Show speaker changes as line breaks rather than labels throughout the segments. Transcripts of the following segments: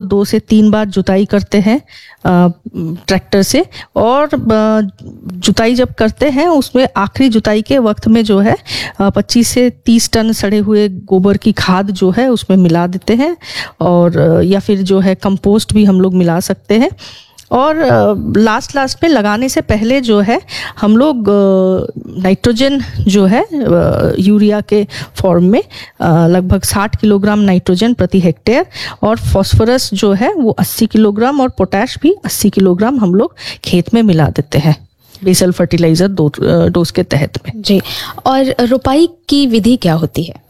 2 से 3 बार जुताई करते हैं ट्रैक्टर से। और जुताई जब करते हैं उसमें आखिरी जुताई के वक्त में जो है 25 से 30 टन सड़े हुए गोबर की खाद जो है उसमें मिला देते हैं, और या फिर जो है कंपोस्ट भी हम लोग मिला सकते हैं। और लास्ट में लगाने से पहले जो है हम लोग नाइट्रोजन जो है यूरिया के फॉर्म में लगभग 60 किलोग्राम नाइट्रोजन प्रति हेक्टेयर, और फॉस्फोरस जो है वो 80 किलोग्राम, और पोटैश भी 80 किलोग्राम हम लोग खेत में मिला देते हैं बेसल फर्टिलाइजर डोज के तहत में।
जी, और रुपाई की विधि क्या होती है?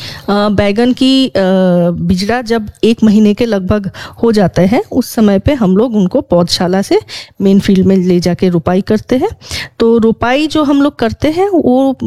बैगन की बिजड़ा जब 1 महीने के लगभग हो जाते हैं उस समय पे हम लोग उनको पौधशाला से मेन फील्ड में ले जाके रुपाई करते हैं। तो रुपाई जो हम लोग करते हैं वो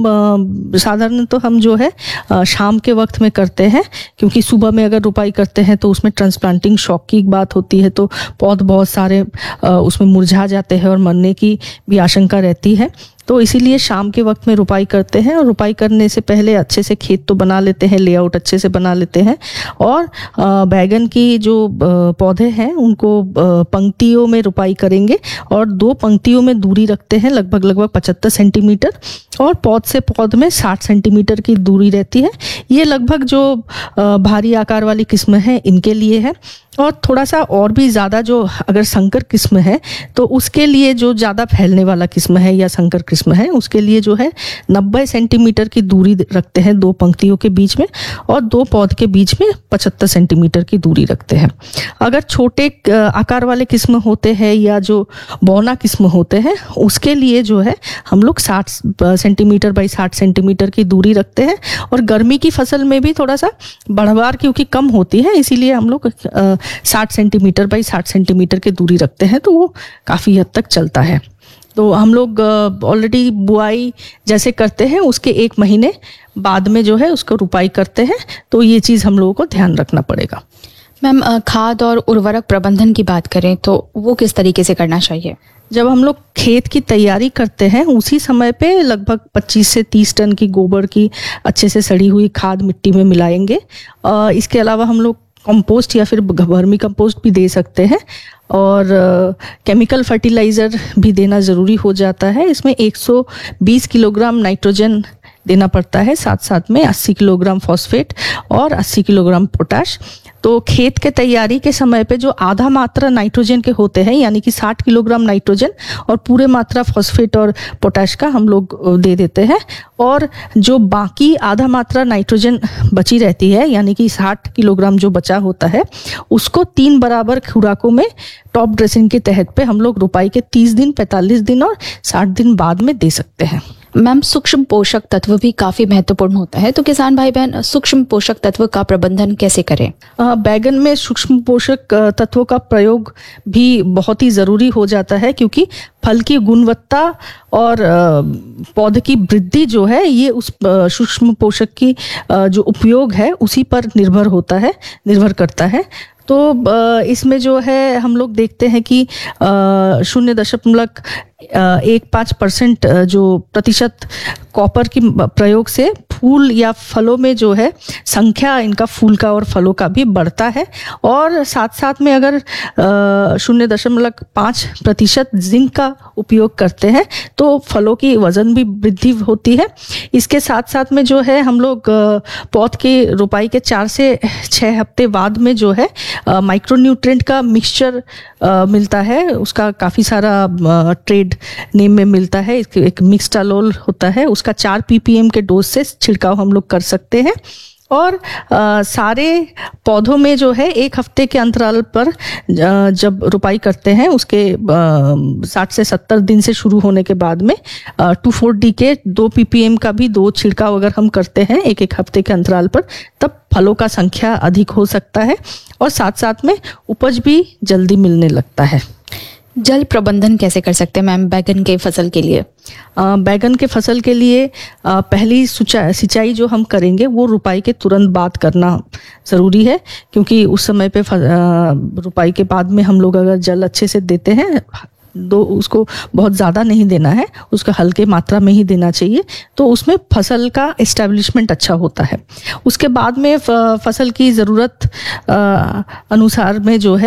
साधारण तो हम जो है शाम के वक्त में करते हैं, क्योंकि सुबह में अगर रुपाई करते हैं तो उसमें ट्रांसप्लांटिंग शॉक की बात होती है, तो पौध बहुत सारे उसमें मुरझा जाते हैं और मरने की भी आशंका रहती है। तो इसीलिए शाम के वक्त में रुपाई करते हैं, और रुपाई करने से पहले अच्छे से खेत तो बना लेते हैं, लेआउट अच्छे से बना लेते हैं, और बैगन की जो पौधे हैं उनको पंक्तियों में रुपाई करेंगे, और 2 पंक्तियों में दूरी रखते हैं लगभग 75 सेंटीमीटर, और पौध से पौध में 60 सेंटीमीटर की दूरी रहती है। ये लगभग जो भारी आकार वाली किस्म है इनके लिए है। और थोड़ा सा और भी ज़्यादा जो अगर संकर किस्म है तो उसके लिए जो ज़्यादा फैलने वाला किस्म है या संकर किस्म है उसके लिए जो है 90 सेंटीमीटर की दूरी रखते हैं 2 पंक्तियों के बीच में, और 2 पौध के बीच में 75 सेंटीमीटर की दूरी रखते हैं। अगर छोटे आकार वाले किस्म होते हैं या जो बौना किस्म होते हैं उसके लिए जो है हम लोग 60 सेंटीमीटर बाई 60 सेंटीमीटर की दूरी रखते हैं। और गर्मी की फसल में भी थोड़ा सा बढ़वार क्योंकि कम होती है इसीलिए हम लोग 60 सेंटीमीटर बाई 60 सेंटीमीटर की दूरी रखते हैं, तो वो काफ़ी हद तक चलता है। तो हम लोग ऑलरेडी बुआई जैसे करते हैं उसके 1 महीने बाद में जो है उसको रुपाई करते हैं, तो ये चीज़ हम लोगों को ध्यान रखना पड़ेगा।
मैम, खाद और उर्वरक प्रबंधन की बात करें तो वो किस तरीके से करना चाहिए?
जब हम लोग खेत की तैयारी करते हैं उसी समय पे लगभग 25 से 30 टन की गोबर की अच्छे से सड़ी हुई खाद मिट्टी में मिलाएंगे। इसके अलावा हम लोग कंपोस्ट या फिर वर्मी कंपोस्ट भी दे सकते हैं, और केमिकल फर्टिलाइज़र भी देना ज़रूरी हो जाता है। इसमें 120 किलोग्राम नाइट्रोजन देना पड़ता है, साथ साथ में 80 किलोग्राम फॉस्फेट और 80 किलोग्राम पोटाश। तो खेत के तैयारी के समय पे जो आधा मात्रा नाइट्रोजन के होते हैं यानी कि 60 किलोग्राम नाइट्रोजन और पूरे मात्रा फॉस्फेट और पोटाश का हम लोग दे देते हैं, और जो बाकी आधा मात्रा नाइट्रोजन बची रहती है यानी कि 60 किलोग्राम जो बचा होता है उसको 3 बराबर खुराकों में टॉप ड्रेसिंग के तहत पे हम लोग रुपाई के 30 दिन, 45 दिन और 60 दिन बाद में दे सकते हैं।
मैम, सूक्ष्म पोषक तत्व भी काफी महत्वपूर्ण होता है, तो किसान भाई बहन सूक्ष्म पोषक तत्व का प्रबंधन कैसे करें?
बैगन में सूक्ष्म पोषक तत्वों का प्रयोग भी बहुत ही जरूरी हो जाता है, क्योंकि फल की गुणवत्ता और पौधे की वृद्धि जो है ये उस सूक्ष्म पोषक की जो उपयोग है उसी पर निर्भर करता है। तो इसमें जो है हम लोग देखते हैं कि 0.15% जो प्रतिशत कॉपर की प्रयोग से फूल या फलों में जो है संख्या इनका फूल का और फलों का भी बढ़ता है, और साथ साथ में अगर 0.5% जिंक का उपयोग करते हैं तो फलों की वजन भी वृद्धि होती है। इसके साथ साथ में जो है हम लोग पौध की रुपाई के 4 से 6 हफ्ते बाद में जो है माइक्रोन्यूट्रिएंट का मिक्सचर मिलता है, उसका काफ़ी सारा ट्रेड नेम में मिलता है। एक मिक्सटालोल होता है, उसका 4 ppm के डोज से छिड़काव हम लोग कर सकते हैं। और सारे पौधों में जो है 1 हफ्ते के अंतराल पर जब रुपाई करते हैं उसके 60 से 70 दिन से शुरू होने के बाद में 2,4-D के 2 ppm का भी 2 छिड़काव अगर हम करते हैं 1-1 हफ्ते के अंतराल पर, तब फलों का संख्या अधिक हो सकता है और साथ साथ में उपज भी जल्दी मिलने लगता है।
जल प्रबंधन कैसे कर सकते हैं मैम बैगन के फसल के लिए?
बैगन के फसल के लिए पहली सिंचाई जो हम करेंगे वो रुपाई के तुरंत बाद करना ज़रूरी है, क्योंकि उस समय पे रुपाई के बाद में हम लोग अगर जल अच्छे से देते हैं उसको बहुत ज़्यादा नहीं देना है, उसका हल्के मात्रा में ही देना चाहिए, तो उसमें फसल का एस्टेब्लिशमेंट अच्छा होता है। उसके बाद में फसल की ज़रूरत अनुसार में जो है